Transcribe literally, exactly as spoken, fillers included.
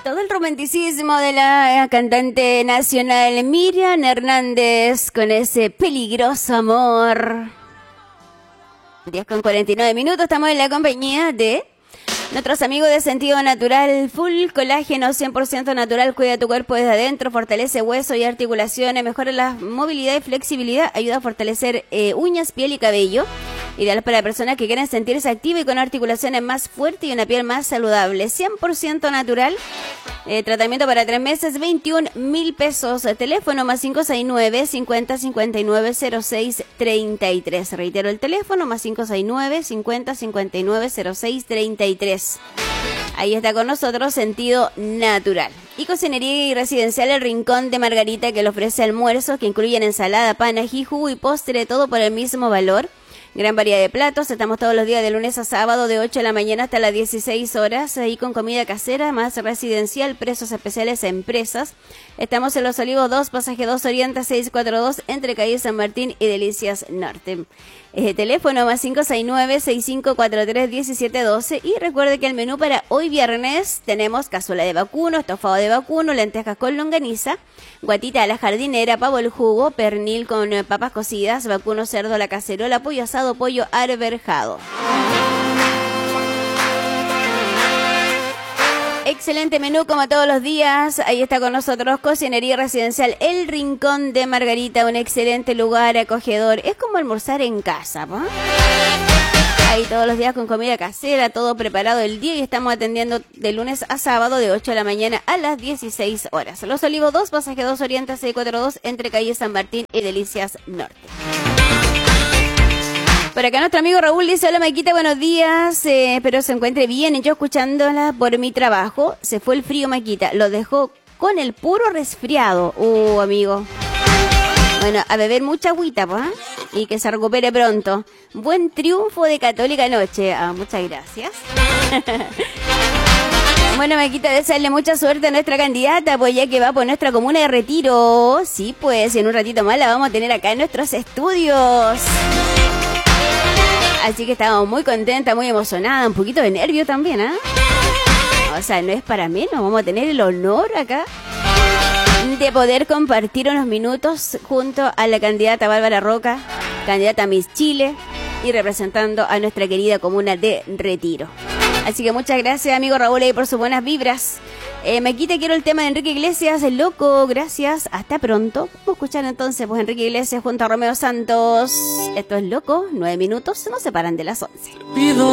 Todo el romanticismo de la cantante nacional Miriam Hernández con ese peligroso amor. diez con cuarenta y nueve minutos, estamos en la compañía de nuestros amigos de Sentido Natural, full colágeno, cien por ciento natural, cuida tu cuerpo desde adentro, fortalece huesos y articulaciones, mejora la movilidad y flexibilidad, ayuda a fortalecer eh, uñas, piel y cabello. Ideal para personas que quieren sentirse activas y con articulaciones más fuertes y una piel más saludable. cien por ciento natural. Eh, tratamiento para tres meses, veintiún mil pesos. Teléfono más cinco seis nueve, cincuenta, cincuenta y nueve, cero seis, treinta y tres. Reitero el teléfono, más cinco seis nueve, cincuenta, cincuenta y nueve, cero seis, treinta y tres. Ahí está con nosotros Sentido Natural. Y Cocinería y Residencial El Rincón de Margarita, que le ofrece almuerzos que incluyen ensalada, pan, ají, jugo y postre, todo por el mismo valor. Gran variedad de platos, estamos todos los días de lunes a sábado de ocho de la mañana hasta las dieciséis horas, ahí con comida casera, más residencial, precios especiales a empresas. Estamos en Los Olivos dos, pasaje dos Oriente seiscientos cuarenta y dos, entre calle San Martín y Delicias Norte. Eh, teléfono más cinco seis nueve, seis cinco cuatro tres, uno siete uno dos. Y recuerde que el menú para hoy viernes tenemos cazuela de vacuno, estofado de vacuno, lentejas con longaniza, guatita a la jardinera, pavo al jugo, pernil con eh, papas cocidas, vacuno cerdo a la cacerola, pollo asado, pollo arberjado. Excelente menú como todos los días. Ahí está con nosotros Cocinería Residencial El Rincón de Margarita, un excelente lugar acogedor. Es como almorzar en casa, ¿no? Ahí todos los días con comida casera, todo preparado el día, y estamos atendiendo de lunes a sábado de ocho de la mañana a las dieciséis horas. Los Olivos dos, pasaje dos Oriente seiscientos cuarenta y dos, entre calle San Martín y Delicias Norte. Por acá nuestro amigo Raúl dice: hola Maquita, buenos días, eh, espero se encuentre bien. Yo escuchándola por mi trabajo. Se fue el frío, Maquita, lo dejó con el puro resfriado. Uh, amigo. Bueno, a beber mucha agüita, pues, ¿eh? Y que se recupere pronto. Buen triunfo de Católica anoche. Ah, muchas gracias. Bueno, Maquita, desearle mucha suerte a nuestra candidata, pues ya que va por nuestra comuna de Retiro. Sí, pues, en un ratito más la vamos a tener acá en nuestros estudios. Así que estamos muy contentas, muy emocionadas, un poquito de nervio también, ¿ah? ¿eh? O sea, no es para menos, vamos a tener el honor acá de poder compartir unos minutos junto a la candidata Bárbara Roca, candidata a Miss Chile y representando a nuestra querida comuna de Retiro. Así que muchas gracias, amigo Raúl, ahí por sus buenas vibras. Eh, Maquita, quiero el tema de Enrique Iglesias, el loco, gracias, hasta pronto. Vamos a escuchar entonces pues Enrique Iglesias junto a Romeo Santos. Esto es Loco, nueve minutos, no se paran de las once. Pido